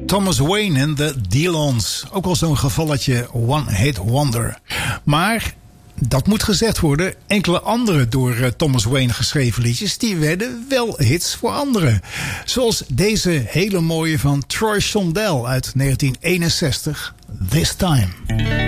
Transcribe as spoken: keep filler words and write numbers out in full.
Thomas Wayne en de Dillons. Ook al zo'n gevalletje One Hit Wonder. Maar, dat moet gezegd worden, enkele andere door uh, Thomas Wayne geschreven liedjes, die werden wel hits voor anderen. Zoals deze hele mooie van Troy Shondell uit negentien eenenzestig, This Time.